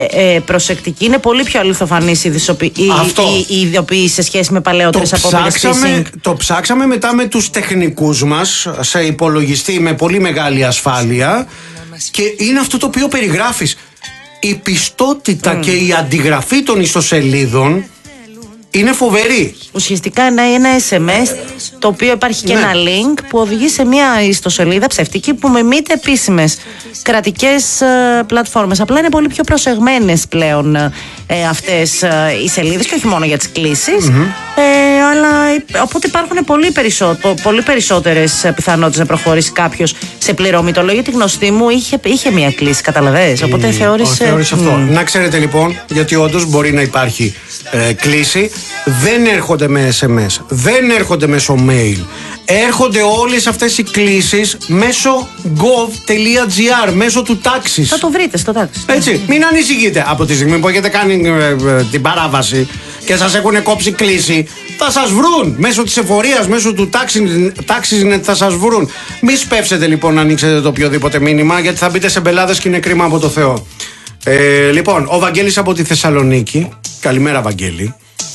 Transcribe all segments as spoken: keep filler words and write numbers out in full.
ε, προσεκτικοί. Είναι πολύ πιο αληθοφανείς οι, οι, οι ειδοποιήσεις σε σχέση με παλαιότερες απόπειρες phishing. Το ψάξαμε μετά με τους τεχνικούς μας σε υπολογιστή με πολύ μεγάλη ασφάλεια και είναι αυτό το οποίο περιγράφεις. Η πιστότητα mm. και η αντιγραφή των ιστοσελίδων είναι φοβερή. Ουσιαστικά είναι ένα ες εμ ες το οποίο υπάρχει και ναι. ένα link που οδηγεί σε μια ιστοσελίδα ψευτική που μιμείται επίσημες κρατικές ε, πλατφόρμες. Απλά είναι πολύ πιο προσεγμένες πλέον ε, αυτές ε, οι σελίδες και όχι μόνο για τις κλήσεις. Mm-hmm. Ε, αλλά οπότε υπάρχουν πολύ, περισσό, πολύ περισσότερες πιθανότητες να προχωρήσει κάποιος σε πληρωμή. Το λέω γιατί γνωστή μου είχε, είχε μια κλίση, καταλαβαίνεις. Οπότε mm. θεώρησε. θεώρησε αυτό. Mm. Να ξέρετε λοιπόν, γιατί όντως μπορεί να υπάρχει ε, κλίση. Δεν έρχονται με ες εμ ες, δεν έρχονται μέσω mail. Έρχονται όλες αυτές οι κλήσεις μέσω gov.gr, μέσω του τάξης. Θα το βρείτε στο τάξη. Έτσι, μην ανησυχείτε. Από τη στιγμή που έχετε κάνει ε, ε, την παράβαση και σας έχουν κόψει κλήση, θα σας βρουν. Μέσω της εφορίας, μέσω του τάξης θα σας βρουν. Μη σπεύσετε λοιπόν να ανοίξετε το οποιοδήποτε μήνυμα, γιατί θα μπείτε σε μπελάδες και είναι κρίμα από το Θεό. Ε, λοιπόν, ο Βαγγέλης από τη Θεσσαλονίκη. Καλημέρα, Βαγγέλη.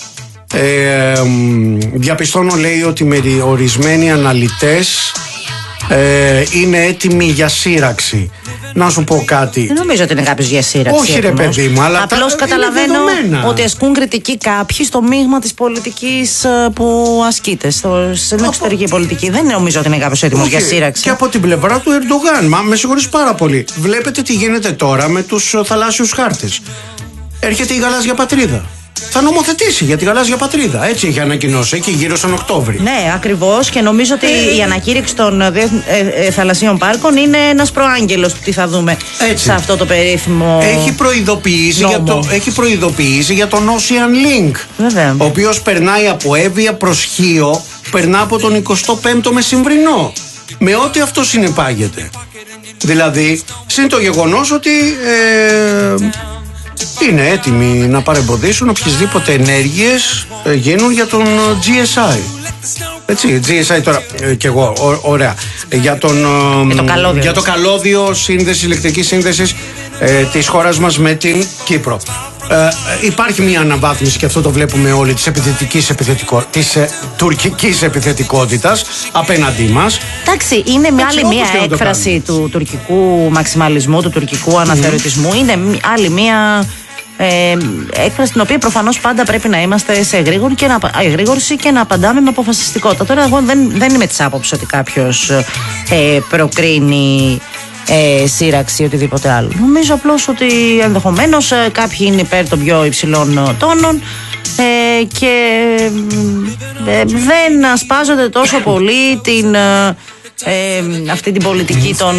Ε, διαπιστώνω, λέει, ότι με ορισμένοι αναλυτές ε, είναι έτοιμοι για σύραξη. Να σου πω κάτι. Δεν νομίζω ότι είναι κάποιος για σύραξη. Όχι, ρε παιδί μου, αλλά απλώς καταλαβαίνω ότι ασκούν κριτική κάποιοι στο μείγμα της πολιτικής που ασκείται, στο, στην από... εξωτερική πολιτική. Δεν νομίζω ότι είναι κάποιος έτοιμος για σύραξη. Και από την πλευρά του Ερντογάν, μα με συγχωρείς πάρα πολύ. Βλέπετε τι γίνεται τώρα με τους θαλάσσιους χάρτες. Έρχεται η γαλάζια πατρίδα. Θα νομοθετήσει για τη γαλάζια πατρίδα. Έτσι έχει ανακοινώσει, εκεί γύρω στον Οκτώβρη. Ναι, ακριβώς. Και νομίζω ότι ε... η ανακήρυξη των ε, ε, θαλασσίων πάρκων είναι ένας προάγγελος του τι θα δούμε έτσι σε αυτό το περίφημο. Έχει προειδοποιήσει, για το, έχει προειδοποιήσει για τον Ocean Link. Βέβαια. Ο οποίος περνάει από Εύβοια προς Χίο, περνά από τον εικοστό πέμπτο Μεσημβρινό. Με ό,τι αυτό συνεπάγεται. Δηλαδή, συν το γεγονός ότι. Ε, είναι έτοιμοι να παρεμποδίσουν οποιασδήποτε ενέργειες ε, γίνουν για τον τζι ες άι. Έτσι, τζι ες άι τώρα ε, και εγώ, ο, ωραία. Για, τον, ε, για, το καλώδιο, για το καλώδιο σύνδεση, ηλεκτρική σύνδεση ε, της χώρας μας με την Κύπρο. Ε, υπάρχει μια αναβάθμιση και αυτό το βλέπουμε όλοι της επιθετικής επιθετικο... της ε, τουρκικής επιθετικότητας απέναντί μας. Εντάξει, είναι μια άλλη μια έκφραση του τουρκικού μαξιμαλισμού, του τουρκικού αναθεωρητισμού. Mm. Είναι άλλη μια ε, έκφραση την οποία προφανώς πάντα πρέπει να είμαστε σε εγρήγορη και να, εγρήγορση και να απαντάμε με αποφασιστικότητα. Τώρα εγώ δεν, δεν είμαι της άποψης ότι κάποιος ε, προκρίνει Ε, σύραξη ή οτιδήποτε άλλο. Νομίζω απλώς ότι ενδεχομένως ε, κάποιοι είναι υπέρ των πιο υψηλών τόνων ε, και ε, δεν ασπάζονται τόσο πολύ την, ε, ε, αυτή την πολιτική των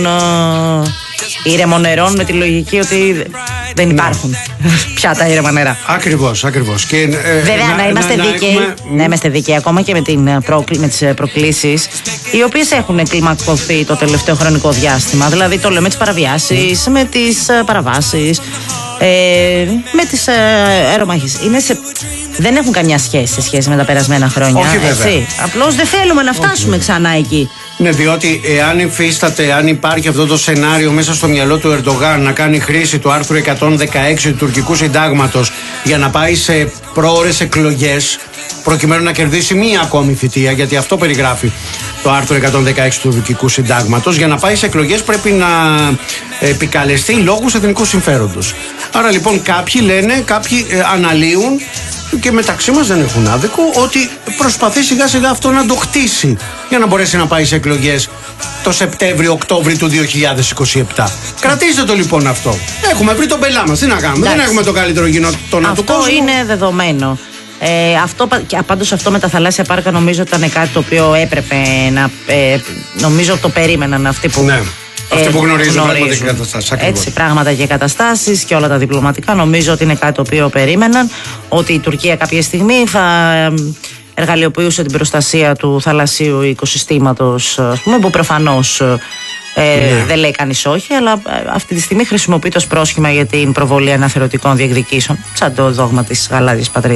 ε, ήρεμων νερών, με τη λογική ότι δεν υπάρχουν πια τα ήρεμα νερά. Ακριβώς, ακριβώς. Και, ε, βέβαια, να, να είμαστε να, δίκαιοι, να, έχουμε... να είμαστε δίκαιοι ακόμα και με, την προκλή, με τις προκλήσεις οι οποίες έχουν κλιμακωθεί το τελευταίο χρονικό διάστημα. Δηλαδή, το λέω με τις παραβιάσεις, με τις παραβάσεις, ε, με τις αερομαχίες. Είναι σε... Δεν έχουν καμιά σχέση σε σχέση με τα περασμένα χρόνια. Όχι, βέβαια. Έτσι. Απλώς δεν θέλουμε να φτάσουμε Όχι. ξανά εκεί. Ναι, διότι εάν υφίσταται, αν υπάρχει αυτό το σενάριο μέσα στο μυαλό του Ερντογάν να κάνει χρήση του άρθρου εκατόν δεκαέξι του τουρκικού συντάγματος για να πάει σε πρόορες εκλογές, προκειμένου να κερδίσει μία ακόμη θητεία, γιατί αυτό περιγράφει το άρθρο εκατόν δεκαέξι του τουρκικού συντάγματος, για να πάει σε εκλογές πρέπει να επικαλεστεί λόγους εθνικού συμφέροντος. Άρα λοιπόν κάποιοι λένε, κάποιοι ε, αναλύουν, και μεταξύ μας δεν έχουν άδικο, ότι προσπαθεί σιγά σιγά αυτό να το χτίσει για να μπορέσει να πάει σε εκλογές το Σεπτέμβριο-Οκτώβριο του δύο χιλιάδες είκοσι επτά. Κρατήστε το λοιπόν αυτό. Έχουμε βρει τον πελά μας, τι να κάνουμε. Εντάξει. Δεν έχουμε το καλύτερο γειτονά του κόσμου. Αυτό είναι δεδομένο. Ε, αυτό, πάντως αυτό με τα θαλάσσια πάρκα νομίζω ότι ήταν κάτι το οποίο έπρεπε να. Ε, νομίζω το περίμεναν αυτοί που. Ναι. Αυτοί που γνωρίζουν, γνωρίζουν. πράγματα και καταστάσεις. Έτσι, πράγματα και καταστάσεις και όλα τα διπλωματικά. Νομίζω ότι είναι κάτι το οποίο περίμεναν. Ότι η Τουρκία κάποια στιγμή θα εργαλειοποιούσε την προστασία του θαλασσίου οικοσυστήματος, ας πούμε, που προφανώς ε, ναι. δεν λέει κανείς όχι, αλλά αυτή τη στιγμή χρησιμοποιείται ως πρόσχημα για την προβολή αναθερωτικών διεκδικήσεων, σαν το δόγμα της γαλάζιας πατρίδας.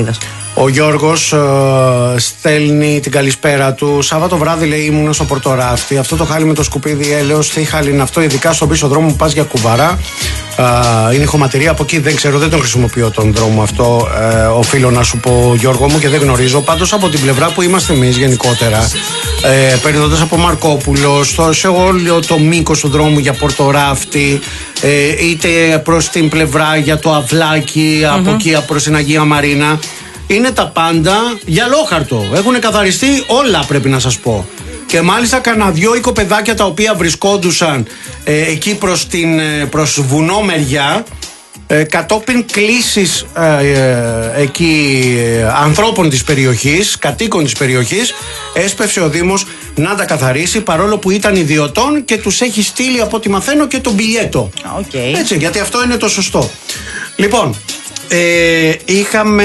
Ο Γιώργος ε, στέλνει την καλησπέρα του. Σάββατο βράδυ, λέει, ήμουν στο Πορτοράφτη. Αυτό το χάλι με το σκουπίδι έλεος, τι χάλι είναι αυτό, ειδικά στον πίσω δρόμο που πας για Κουβαρά. Ε, είναι χωματερία από εκεί, δεν ξέρω, δεν τον χρησιμοποιώ τον δρόμο αυτό. Ε, οφείλω να σου πω, Γιώργο μου, και δεν γνωρίζω. Πάντως από την πλευρά που είμαστε εμείς γενικότερα, ε, περνώντας από Μαρκόπουλο, στο, σε όλο το μήκος του δρόμου για Πορτοράφτη, ε, είτε προς την πλευρά για το Αυλάκι, mm-hmm. από εκεί προς την Αγία Μαρίνα. Είναι τα πάντα γυαλόχαρτο. Έχουν καθαριστεί όλα, πρέπει να σας πω. Και μάλιστα κανένα δυο οικοπεδάκια τα οποία βρισκόντουσαν ε, εκεί προς, την, προς βουνό μεριά, ε, κατόπιν κλήσεις ε, ε, εκεί ε, ανθρώπων της περιοχής, κατοίκων της περιοχής, έσπευσε ο Δήμος να τα καθαρίσει, παρόλο που ήταν ιδιωτών και τους έχει στείλει, από ό,τι μαθαίνω, και το μπιλιέτο. Okay. Έτσι, γιατί αυτό είναι το σωστό. Λοιπόν, Ε, είχαμε,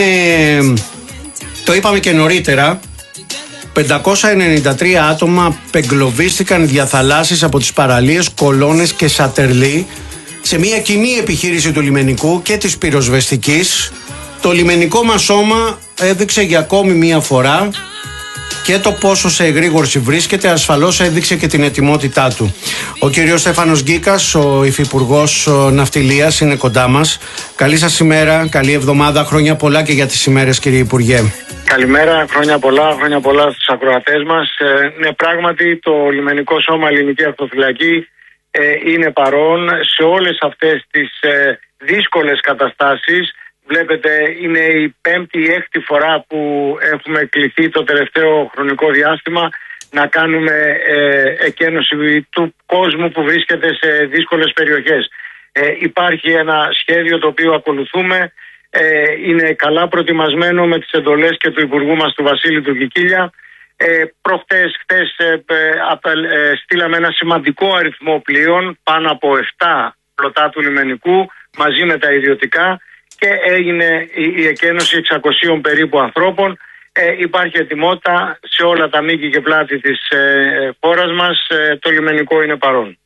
το είπαμε και νωρίτερα, πεντακόσια ενενήντα τρία άτομα πεγκλωβίστηκαν διαθαλάσσεις από τις παραλίες Κολώνες και Σατερλή σε μια κοινή επιχείρηση του λιμενικού και της πυροσβεστικής. Το λιμενικό μας σώμα έδειξε για ακόμη μια φορά και το πόσο σε εγρήγορση βρίσκεται, ασφαλώς έδειξε και την ετοιμότητά του. Ο κύριος Στέφανος Γκίκας, ο υφυπουργός Ναυτιλίας, είναι κοντά μας. Καλή σας ημέρα, καλή εβδομάδα, χρόνια πολλά και για τις ημέρες, κύριε Υπουργέ. Καλημέρα, χρόνια πολλά, χρόνια πολλά στους ακροατές μας. Ε, ναι, πράγματι το Λιμενικό Σώμα Ελληνική Ακτοφυλακή ε, είναι παρόν σε όλες αυτές τις ε, δύσκολες καταστάσεις. Βλέπετε, είναι η πέμπτη ή έκτη φορά που έχουμε κληθεί το τελευταίο χρονικό διάστημα να κάνουμε ε, εκένωση του κόσμου που βρίσκεται σε δύσκολες περιοχές. Ε, υπάρχει ένα σχέδιο το οποίο ακολουθούμε, ε, είναι καλά προετοιμασμένο με τις εντολές και του Υπουργού μας, του Βασίλη του Κικίλια. Ε, προχτές, χτες ε, ε, ε, στείλαμε ένα σημαντικό αριθμό πλοίων, πάνω από επτά πλωτά του λιμενικού, μαζί με τα ιδιωτικά, και έγινε η εκένωση εξακοσίων περίπου ανθρώπων. Ε, υπάρχει ετοιμότητα σε όλα τα μήκη και πλάτη της ε, χώρας μας. Ε, το λιμενικό είναι παρόν.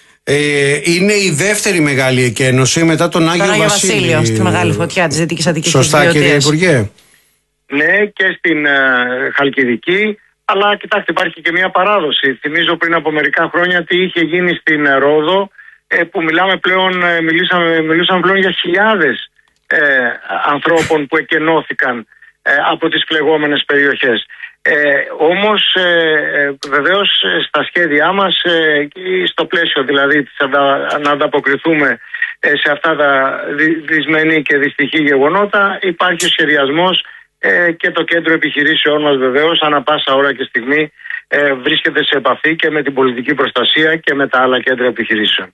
Ε, είναι η δεύτερη μεγάλη εκένωση μετά τον Άγιο, Άγιο Βασίλειο. Βασίλειο, στη Μεγάλη Φωτιά της Δυτικής Αττικής. Σωστά, κύριε Υπουργέ. Ναι, και στην ε, Χαλκιδική. Αλλά κοιτάξτε, υπάρχει και μια παράδοση. Θυμίζω πριν από μερικά χρόνια τι είχε γίνει στην Ρόδο, ε, που μιλάμε πλέον, ε, μιλήσαμε, μιλούσαμε πλέον για χιλιάδες Ε, ανθρώπων που εκενώθηκαν ε, από τις πλεγόμενες περιοχές. Ε, όμως ε, ε, βεβαίως ε, στα σχέδιά μας, ε, στο πλαίσιο δηλαδή της αντα, να ανταποκριθούμε ε, σε αυτά τα δι, δυσμενή και δυστυχή γεγονότα, υπάρχει σχεδιασμός ε, και το κέντρο επιχειρήσεών μας βεβαίως ανά πάσα ώρα και στιγμή ε, βρίσκεται σε επαφή και με την πολιτική προστασία και με τα άλλα κέντρα επιχειρήσεων.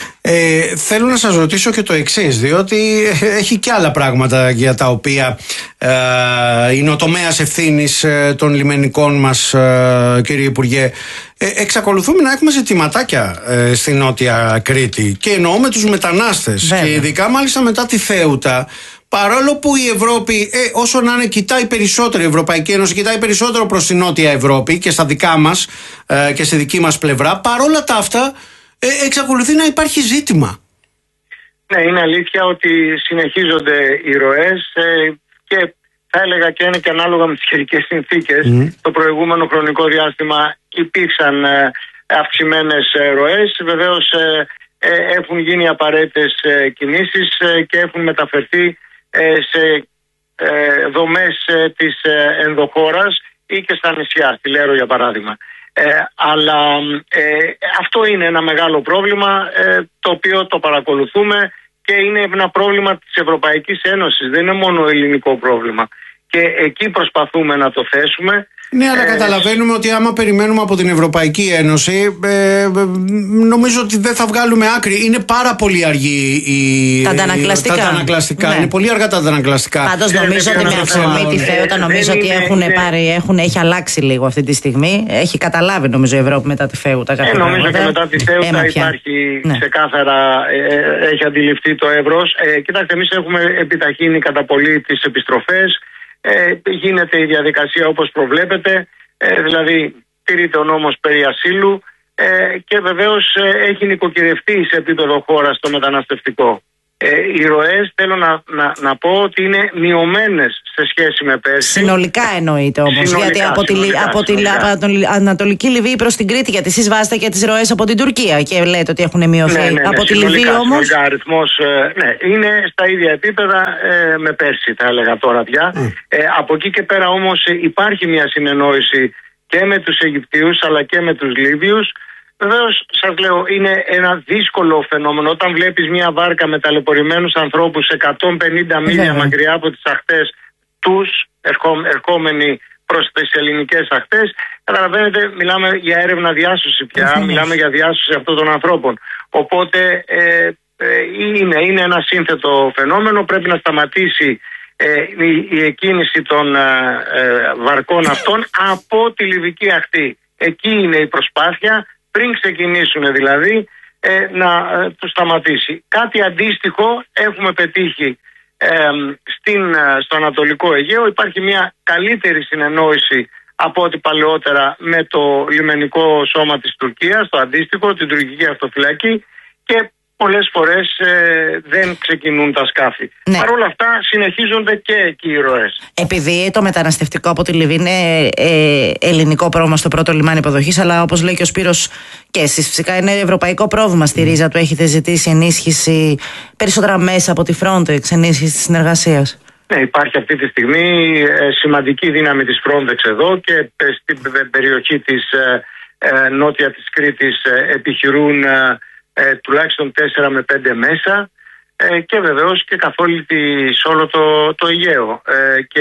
Ε, θέλω να σας ρωτήσω και το εξής, διότι έχει και άλλα πράγματα για τα οποία ε, είναι ο τομέας ευθύνης ε, των λιμενικών μας, ε, κύριε Υπουργέ. Ε, εξακολουθούμε να έχουμε ζητηματάκια ε, στη Νότια Κρήτη, και εννοώ με τους μετανάστες. Βέβαια. Και ειδικά μάλιστα μετά τη Θέουτα. Παρόλο που η Ευρώπη, ε, όσο να είναι, κοιτάει περισσότερο, η Ευρωπαϊκή Ένωση κοιτάει περισσότερο προς την Νότια Ευρώπη και στα δικά μας ε, και στη δική μας πλευρά, παρόλα τα αυτά ε, εξακολουθεί να υπάρχει ζήτημα. Ναι, είναι αλήθεια ότι συνεχίζονται οι ροές ε, και θα έλεγα και είναι και ανάλογα με τις καιρικές συνθήκες. Mm. Το προηγούμενο χρονικό διάστημα υπήρξαν ε, αυξημένες ε, ροές. Βεβαίως ε, ε, έχουν γίνει απαραίτητες ε, κινήσεις ε, και έχουν μεταφερθεί σε ε, δομές ε, της ε, ενδοχώρας ή και στα νησιά, στη Λέρο για παράδειγμα. Ε, αλλά ε, αυτό είναι ένα μεγάλο πρόβλημα ε, το οποίο το παρακολουθούμε και είναι ένα πρόβλημα της Ευρωπαϊκής Ένωσης, δεν είναι μόνο ελληνικό πρόβλημα. Και εκεί προσπαθούμε να το θέσουμε. Ναι, αλλά ε, καταλαβαίνουμε ότι άμα περιμένουμε από την Ευρωπαϊκή Ένωση, ε, νομίζω ότι δεν θα βγάλουμε άκρη. Είναι πάρα πολύ αργή η, τα αντανακλαστικά. Τα αντανακλαστικά. Ναι. Είναι πολύ αργά τα αντανακλαστικά. Πάντως νομίζω ότι με αφορμή τη Θέουτα, νομίζω ότι έχουν πάρει, έχουν, έχει αλλάξει λίγο αυτή τη στιγμή. Έχει καταλάβει, νομίζω, η Ευρώπη μετά τη Θέουτα. Ε, νομίζω και μετά τη Θέουτα υπάρχει ναι. ξεκάθαρα, ε, έχει αντιληφθεί το εύρος. Ε, κοιτάξτε, εμείς έχουμε επιταχύνει κατά πολύ τις επιστροφές. Ε, γίνεται η διαδικασία όπως προβλέπεται, ε, δηλαδή τηρείται ο νόμος περί ασύλου ε, και βεβαίως ε, έχει νοικοκυρευτεί σε επίπεδο χώρας το μεταναστευτικό. Ε, οι ροές θέλω να, να, να πω ότι είναι μειωμένες σε σχέση με πέρσι. Συνολικά εννοείται όμως. Συνολικά, γιατί από, συνολικά, τη, από την Ανατολική Λιβύη προς την Κρήτη, γιατί εσείς βάζετε και τις ροές από την Τουρκία και λέτε ότι έχουν μειωθεί. Ναι, ναι, ναι, από τη συνολικά, Λιβύη όμως. Συνολικά αριθμός, ε, ναι, είναι στα ίδια επίπεδα ε, με πέρσι, θα έλεγα τώρα πια. Mm. Ε, από εκεί και πέρα όμως υπάρχει μια συνεννόηση και με τους Αιγυπτίους αλλά και με τους Λίβιους. Βεβαίως, σας λέω, είναι ένα δύσκολο φαινόμενο. Όταν βλέπεις μια βάρκα με ταλαιπωρημένους ανθρώπους εκατόν πενήντα μίλια yeah. μακριά από τις ακτές τους, ερχό, ερχόμενοι προς τις ελληνικές ακτές, καταλαβαίνετε, μιλάμε για έρευνα διάσωση πια, yeah. μιλάμε για διάσωση αυτών των ανθρώπων. Οπότε ε, ε, είναι, είναι ένα σύνθετο φαινόμενο, πρέπει να σταματήσει ε, η, η εκκίνηση των ε, ε, βαρκών αυτών από τη Λιβική ακτή. Εκεί είναι η προσπάθεια, πριν ξεκινήσουν δηλαδή, ε, να ε, το σταματήσει. Κάτι αντίστοιχο έχουμε πετύχει ε, στην, στο Ανατολικό Αιγαίο. Υπάρχει μια καλύτερη συνεννόηση από ό,τι παλαιότερα με το λιμενικό σώμα της Τουρκίας, το αντίστοιχο, την τουρκική ακτοφυλακή, και πολλές φορές ε, δεν ξεκινούν τα σκάφη. Ναι. Παρ' όλα αυτά συνεχίζονται και εκεί οι ροές. Επειδή το μεταναστευτικό από τη Λιβύη είναι ε, ελληνικό πρόβλημα στο πρώτο λιμάνι υποδοχής, αλλά όπως λέει και ο Σπύρος και εσείς, φυσικά είναι ευρωπαϊκό πρόβλημα. Στη ρίζα του έχετε ζητήσει ενίσχυση περισσότερα μέσα από τη Frontex, ενίσχυση της συνεργασίας. Ναι, υπάρχει αυτή τη στιγμή ε, σημαντική δύναμη της Frontex εδώ και ε, στην περιοχή της ε, ε, νότια της Κρήτης ε, επιχειρούν ε, Ε, τουλάχιστον τέσσερα με πέντε μέσα ε, και βεβαίως και καθ' όλη τη, σε όλο το, το Αιγαίο ε, και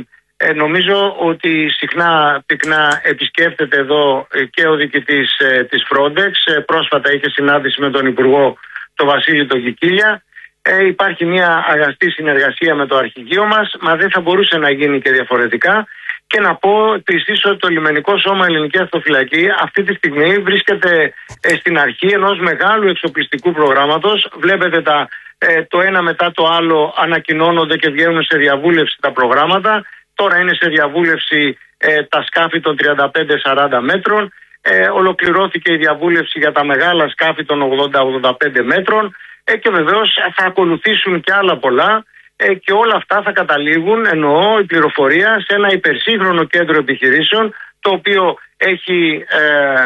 ε, νομίζω ότι συχνά πυκνά επισκέπτεται εδώ ε, και ο διοικητής ε, της Frontex. Ε, πρόσφατα είχε συνάντηση με τον Υπουργό, τον Βασίλη τον Κικίλια. Ε, υπάρχει μια αγαστή συνεργασία με το αρχηγείο μας, μα δεν θα μπορούσε να γίνει και διαφορετικά. Και να πω επίσης ότι το Λιμενικό Σώμα Ελληνική Ακτοφυλακή αυτή τη στιγμή βρίσκεται ε, στην αρχή ενός μεγάλου εξοπλιστικού προγράμματος. Βλέπετε τα, ε, το ένα μετά το άλλο ανακοινώνονται και βγαίνουν σε διαβούλευση τα προγράμματα. Τώρα είναι σε διαβούλευση ε, τα σκάφη των τριάντα πέντε σαράντα μέτρων. Ε, ολοκληρώθηκε η διαβούλευση για τα μεγάλα σκάφη των ογδόντα ογδόντα πέντε μέτρων ε, και βεβαίως θα ακολουθήσουν και άλλα πολλά. Ε, και όλα αυτά θα καταλήγουν, εννοώ, η πληροφορία σε ένα υπερσύγχρονο κέντρο επιχειρήσεων, το οποίο έχει ε, ε,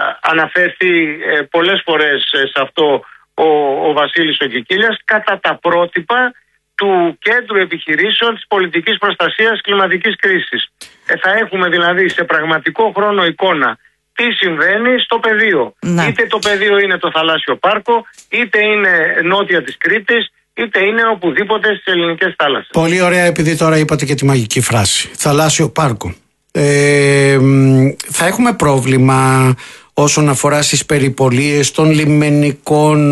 αναφέρθει ε, πολλές φορές σε αυτό ο, ο Βασίλης ο Κικίλιας, κατά τα πρότυπα του κέντρου επιχειρήσεων της πολιτικής προστασίας κλιματικής κρίσης. Ε, θα έχουμε δηλαδή σε πραγματικό χρόνο εικόνα τι συμβαίνει στο πεδίο. Να. Είτε το πεδίο είναι το θαλάσσιο πάρκο, είτε είναι νότια της Κρήτης, είτε είναι οπουδήποτε στις ελληνικές θάλασσες. Πολύ ωραία, επειδή τώρα είπατε και τη μαγική φράση. Θαλάσσιο πάρκο. Ε, θα έχουμε πρόβλημα όσον αφορά στις περιπολίες των λιμενικών,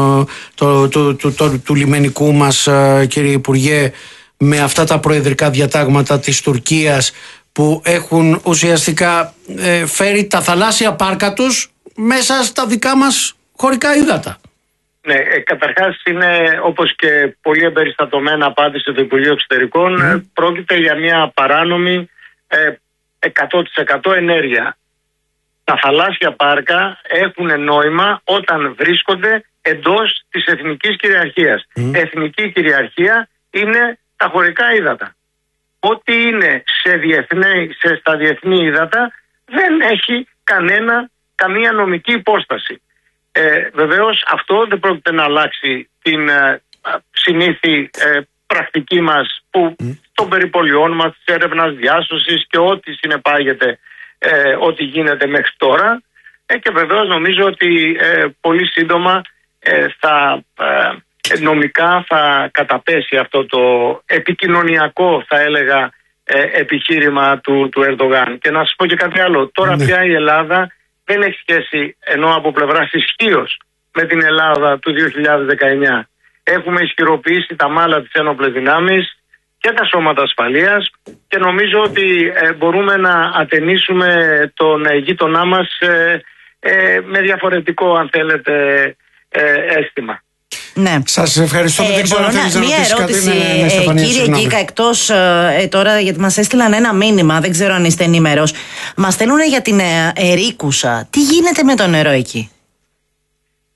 το, το, το, το, του λιμενικού μας, κύριε Υπουργέ, με αυτά τα προεδρικά διατάγματα της Τουρκίας που έχουν ουσιαστικά ε, φέρει τα θαλάσσια πάρκα τους μέσα στα δικά μας χωρικά ύδατα. Ναι, ε, καταρχάς είναι, όπως και πολύ εμπεριστατωμένα απάντησε το Υπουργείο Εξωτερικών, mm. ε, πρόκειται για μια παράνομη ε, εκατό τοις εκατό ενέργεια. Τα θαλάσσια πάρκα έχουν νόημα όταν βρίσκονται εντός της εθνικής κυριαρχίας. Mm. Εθνική κυριαρχία είναι τα χωρικά ύδατα. Ό,τι είναι σε διεθνή, σε, στα διεθνή ύδατα δεν έχει κανένα, καμία νομική υπόσταση. Ε, βεβαίως αυτό δεν πρόκειται να αλλάξει την ε, συνήθη ε, πρακτική μας που mm. των περιπολιών μας, της έρευνας διάσωσης και ό,τι συνεπάγεται, ε, ό,τι γίνεται μέχρι τώρα. Ε, και βεβαίως νομίζω ότι ε, πολύ σύντομα ε, θα ε, νομικά θα καταπέσει αυτό το επικοινωνιακό, θα έλεγα, ε, επιχείρημα του, του Ερντογάν. Και να σας πω και κάτι άλλο. Τώρα mm. πια η Ελλάδα δεν έχει σχέση, ενώ από πλευράς ισχύως, με την Ελλάδα του δύο χιλιάδες δεκαεννιά. Έχουμε ισχυροποιήσει τα μάλα της ένοπλες δυνάμεις και τα σώματα ασφαλείας και νομίζω ότι ε, μπορούμε να ατενίσουμε τον γείτονά μας ε, ε, με διαφορετικό, αν θέλετε, ε, αίσθημα. Ναι. Σας ευχαριστώ. Ε, δεν ξέρω αν θέλεις να ρωτήσεις κάτι. Ερώτηση, ναι, ναι, ε, κύριε Γκίκα, εκτός ε, τώρα, γιατί μας έστειλαν ένα μήνυμα, δεν ξέρω αν είστε ενήμερος. Μας στέλνουν για την ε, Ερίκουσα. Τι γίνεται με το νερό εκεί?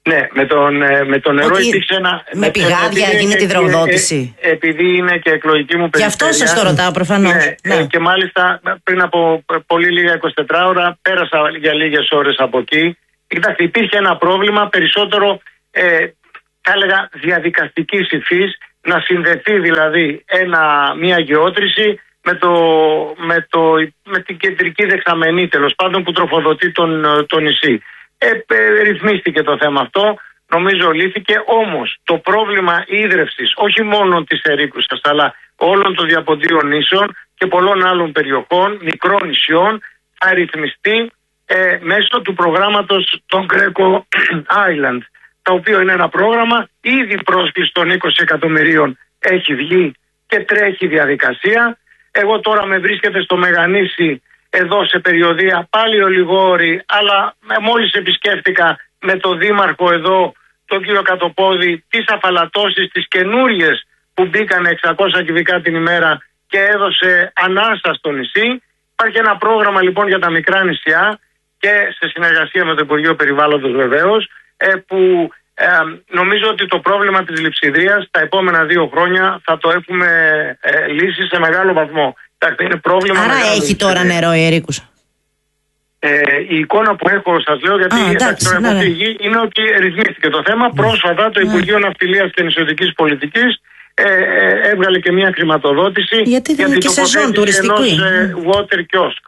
Ναι, με, τον, με το νερό ότι υπήρξε ένα... Με πηγάδια γίνεται υδροδότηση. Ε, επειδή είναι και εκλογική μου περιφέρεια. Γι' αυτό σας το ρωτάω προφανώς. Ναι, ναι. Ε, και μάλιστα πριν από πολύ λίγα είκοσι τέσσερις ώρα πέρασα για λίγες ώρες από εκεί. Κοιτάξτε, υπήρχε ένα πρόβλημα περισσότερο, ε, θα έλεγα, διαδικαστικής υφής, να συνδεθεί δηλαδή ένα, μια γεώτρηση με, το, με, το, με την κεντρική δεξαμενή, τέλος πάντων, που τροφοδοτεί τον, το νησί. Ε, ε, ρυθμίστηκε το θέμα αυτό, νομίζω λύθηκε, όμως το πρόβλημα ίδρευσης όχι μόνο της Ερίκουσας αλλά όλων των διαποντίων νήσων και πολλών άλλων περιοχών, μικρών νησιών, θα ρυθμιστεί ε, μέσω του προγράμματος των Greco Island, το οποίο είναι ένα πρόγραμμα, ήδη πρόσκληση των είκοσι εκατομμυρίων έχει βγει και τρέχει διαδικασία. Εγώ τώρα με βρίσκεται στο Μεγανήσι, εδώ σε περιοδία, πάλι ολιγόρι, αλλά μόλις επισκέφτηκα με τον δήμαρχο εδώ, τον κύριο Κατοπόδη, τις αφαλατώσεις, τις καινούριες που μπήκαν εξακόσια κυβικά την ημέρα και έδωσε ανάσα στο νησί. Υπάρχει ένα πρόγραμμα λοιπόν για τα μικρά νησιά και σε συνεργασία με το Υπουργείο Περιβάλλοντος βεβαίως, που ε, νομίζω ότι το πρόβλημα της λειψιδρίας τα επόμενα δύο χρόνια θα το έχουμε ε, λύσει σε μεγάλο βαθμό. Είναι πρόβλημα. Άρα έχει λειψιδρία. Τώρα νερό η Ερίκουσα. Ε, η εικόνα που έχω, σας λέω, γιατί Α, εντάξει, έχω ναι, ναι. φύγει, είναι ότι ρυθμίστηκε το θέμα. Ναι. Πρόσφατα το Υπουργείο ναι. Ναυτιλίας και Νησιωτικής Πολιτικής ε, ε, έβγαλε και μια χρηματοδότηση γιατί δεν είναι και σεζόν τουριστικού. Ενός ε, water kiosk.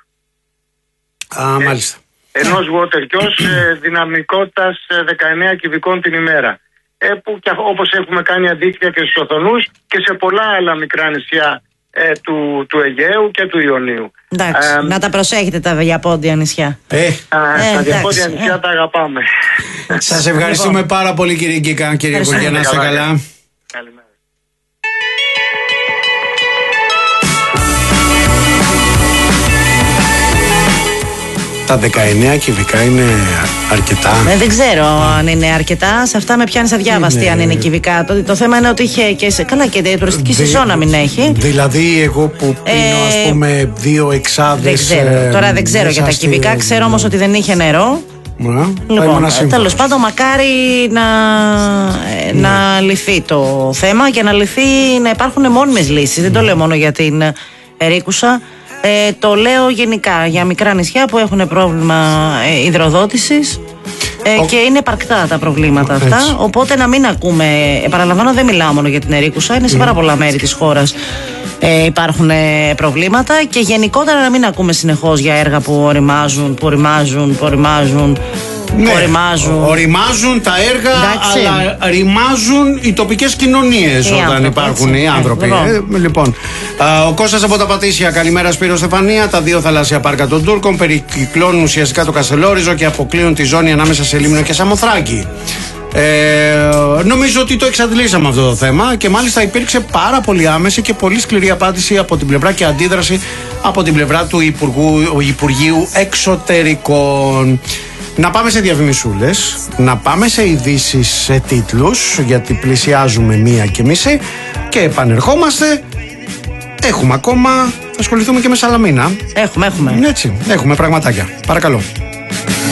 Α, ε, μάλιστα. Ενός water kiosk ε, δυναμικότητας δεκαεννέα κυβικών την ημέρα. Ε, που και, όπως έχουμε κάνει αντίστοιχα και στους Οθονούς και σε πολλά άλλα μικρά νησιά ε, του, του Αιγαίου και του Ιωνίου. Εντάξει, ε, να τα προσέχετε τα διαπόντια νησιά. Ε, ε, τα διαπόντια εντάξει, νησιά ε. τα αγαπάμε. Σας ευχαριστούμε λοιπόν πάρα πολύ κύριε Γκίκα, κύριε Υπουργέ, να είστε καλά. Καλημέρα. Τα δεκαεννέα κυβικά είναι αρκετά. Ε, δεν ξέρω αν είναι αρκετά. Σε αυτά με πιάνει αδιάβαστη είναι... αν είναι κυβικά. Το, το θέμα είναι ότι είχε και σε, καλά και η τουριστική Δη... σεζόν να μην έχει. Δηλαδή, εγώ που πίνω, ε... ας πούμε, δύο εξάδες. Δεν ξέρω. Ε, Τώρα δεν ξέρω για τα στη... κυβικά. Ξέρω όμως ότι δεν είχε νερό. Μα, λοιπόν, τέλος πάντων, μακάρι να, ε, ναι. να λυθεί το θέμα και να λυθεί, να υπάρχουν μόνιμες λύσεις. Ναι. Δεν το λέω μόνο για την Ερίκουσα. Ε, το λέω γενικά για μικρά νησιά που έχουν πρόβλημα ε, υδροδότησης ε, Ο... και είναι επαρκτά τα προβλήματα αυτά. Έτσι. Οπότε να μην ακούμε, επαναλαμβάνω, δεν μιλάω μόνο για την Ερίκουσα, είναι σε πάρα πολλά μέρη της χώρας ε, υπάρχουν ε, προβλήματα και γενικότερα να μην ακούμε συνεχώς για έργα που οριμάζουν, που οριμάζουν, που οριμάζουν. Ναι, οριμάζουν. οριμάζουν τα έργα, εντάξει, αλλά ρημάζουν οι τοπικές κοινωνίες οι όταν άνθρωποι, υπάρχουν έτσι, οι άνθρωποι. Λοιπόν, ε, λοιπόν α, ο Κώστας από τα Πατήσια, καλημέρα Σπύρο Στεφανία. Τα δύο θαλάσσια πάρκα των Τούρκων περικυκλώνουν ουσιαστικά το Καστελόριζο και αποκλείουν τη ζώνη ανάμεσα σε Λίμνο και Σαμοθράκη. Ε, νομίζω ότι το εξαντλήσαμε αυτό το θέμα και μάλιστα υπήρξε πάρα πολύ άμεση και πολύ σκληρή απάντηση από την πλευρά και αντίδραση από την πλευρά του Υπουργού, Υπουργείου Εξωτερικών. Να πάμε σε διαφημισούλες, να πάμε σε ειδήσεις, σε τίτλους, γιατί πλησιάζουμε μία και μισή και επανερχόμαστε. Έχουμε ακόμα, θα ασχοληθούμε και με Σαλαμίνα. Έχουμε, έχουμε. Έτσι, έχουμε πραγματάκια. Παρακαλώ.